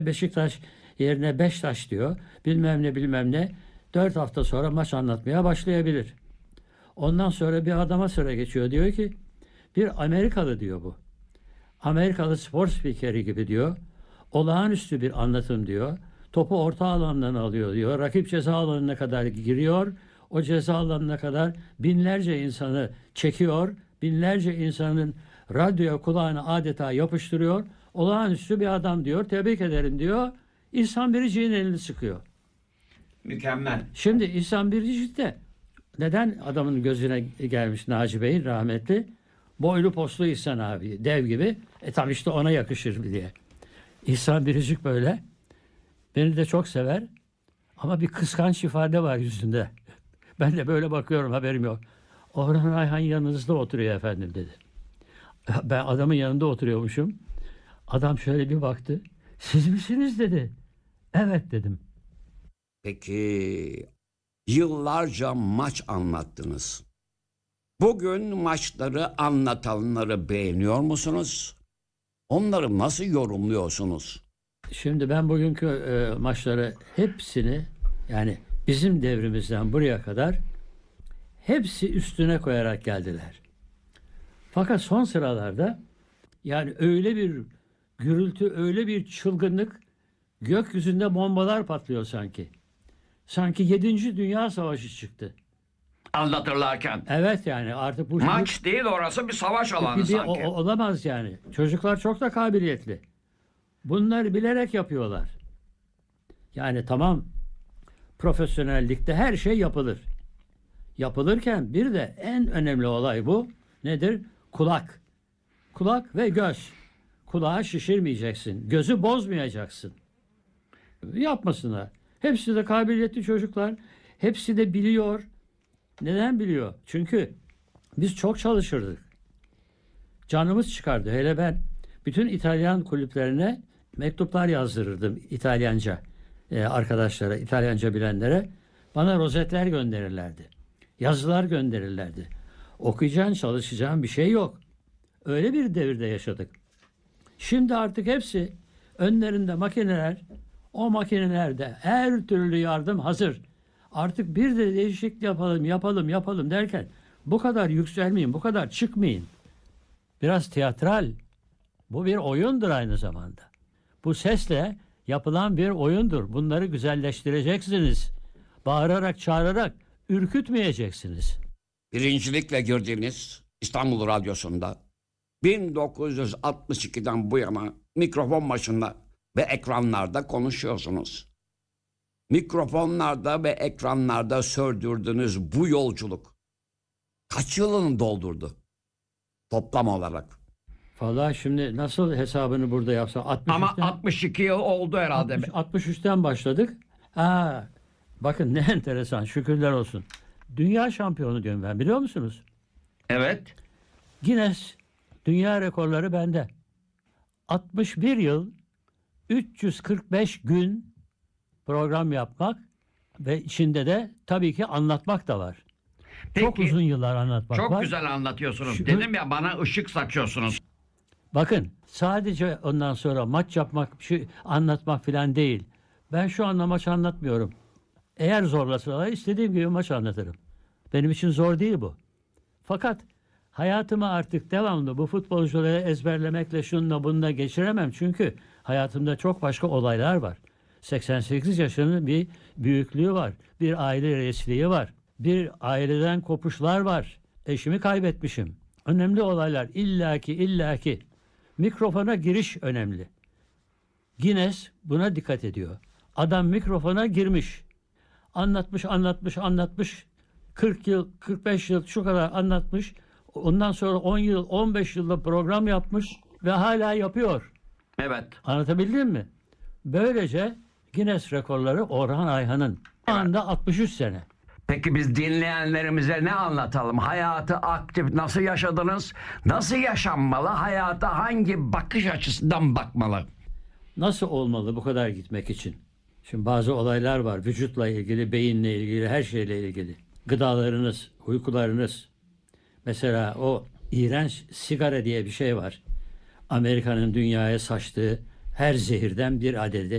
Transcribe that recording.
Beşiktaş yerine Beşiktaş diyor. Bilmem ne bilmem ne. 4 hafta sonra maç anlatmaya başlayabilir. Ondan sonra bir adama sıra geçiyor. Diyor ki bir Amerikalı diyor bu. Amerikalı spor spikeri gibi diyor. Olağanüstü bir anlatım diyor. Topu orta alandan alıyor diyor. Rakip ceza alanına kadar giriyor. O ceza alanına kadar binlerce insanı çekiyor. Binlerce insanın radyoya kulağını adeta yapıştırıyor. Olağanüstü bir adam diyor. Tebrik ederim diyor. İhsan Biricik'in elini sıkıyor. Mükemmel. Şimdi İhsan Biricik de neden adamın gözüne gelmiş Naci Bey'in rahmetli? Boylu postlu İhsan abi. Dev gibi. Tam işte ona yakışır diye. İhsan Biricik böyle. Beni de çok sever. Ama bir kıskanç ifade var yüzünde. Ben de böyle bakıyorum, haberim yok. Orhan Ayhan yanınızda oturuyor efendim dedi. Ben adamın yanında oturuyormuşum. Adam şöyle bir baktı. Siz misiniz dedi. Evet dedim. Peki yıllarca maç anlattınız. Bugün maçları anlatanları beğeniyor musunuz? Onları nasıl yorumluyorsunuz? Şimdi ben bugünkü maçları hepsini, yani bizim devrimizden buraya kadar hepsi üstüne koyarak geldiler. Fakat son sıralarda yani öyle bir gürültü, öyle bir çılgınlık, gökyüzünde bombalar patlıyor sanki. Sanki 7. Dünya Savaşı çıktı. Anlatırlarken. Evet, yani artık bu Maç değil, orası bir savaş alanı bir sanki. olamaz yani. Çocuklar çok da kabiliyetli. Bunları bilerek yapıyorlar. Yani tamam, profesyonellikte her şey yapılır. Yapılırken bir de en önemli olay bu. Nedir? Kulak. Kulak ve göz. Kulağı şişirmeyeceksin. Gözü bozmayacaksın. Yapmasınlar. Hepsi de kabiliyetli çocuklar. Hepsi de biliyor. Neden biliyor? Çünkü biz çok çalışırdık. Canımız çıkardı. Hele ben bütün İtalyan kulüplerine mektuplar yazdırırdım İtalyanca arkadaşlara, İtalyanca bilenlere. Bana rozetler gönderirlerdi. Yazılar gönderirlerdi. Okuyacağın, çalışacağın bir şey yok. Öyle bir devirde yaşadık. Şimdi artık hepsi önlerinde makineler, o makinelerde her türlü yardım hazır. Artık bir de değişiklik yapalım derken bu kadar yükselmeyin, bu kadar çıkmayın. Biraz tiyatral. Bu bir oyundur aynı zamanda. Bu sesle yapılan bir oyundur. Bunları güzelleştireceksiniz. Bağırarak, çağırarak ürkütmeyeceksiniz. Birincilikle girdiğiniz İstanbul Radyosu'nda 1962'den bu yana mikrofon başında ve ekranlarda konuşuyorsunuz. Mikrofonlarda ve ekranlarda sürdürdüğünüz bu yolculuk kaç yılını doldurdu toplam olarak? Vallahi şimdi nasıl hesabını burada yapsam, Ama 63'ten 62 yıl oldu herhalde. 63'ten başladık. Bakın ne enteresan, şükürler olsun. Dünya şampiyonu diyorum ben, biliyor musunuz? Evet. Guinness dünya rekorları bende. 61 yıl 345 gün program yapmak ve içinde de tabii ki anlatmak da var. Çok Peki, uzun yıllar anlatmak var. çok güzel anlatıyorsunuz. Şu- Dedim ya, bana ışık saçıyorsunuz. Bakın, sadece ondan sonra maç yapmak, anlatmak falan değil. Ben şu anda maç anlatmıyorum. Eğer zorlasalar istediğim gibi maç anlatırım. Benim için zor değil bu. Fakat hayatımı artık devamlı bu futbolcuları ezberlemekle, şununla bununla geçiremem. Çünkü hayatımda çok başka olaylar var. 88 yaşının bir büyüklüğü var. Bir aile reisliği var. Bir aileden kopuşlar var. Eşimi kaybetmişim. Önemli olaylar illaki. Mikrofona giriş önemli. Guinness buna dikkat ediyor. Adam mikrofona girmiş. Anlatmış. 40 yıl, 45 yıl şu kadar anlatmış. Ondan sonra 10 yıl, 15 yılda program yapmış ve hala yapıyor. Evet. Anlatabildim mi? Böylece Guinness rekorları Orhan Ayhan'ın. Şu anda 63 sene. Peki biz dinleyenlerimize ne anlatalım? Hayatı aktif nasıl yaşadınız? Nasıl yaşanmalı? Hayata hangi bakış açısından bakmalı? Nasıl olmalı bu kadar gitmek için? Şimdi bazı olaylar var. Vücutla ilgili, beyinle ilgili, her şeyle ilgili. Gıdalarınız, uykularınız. Mesela o iğrenç sigara diye bir şey var. Amerika'nın dünyaya saçtığı her zehirden bir adedi.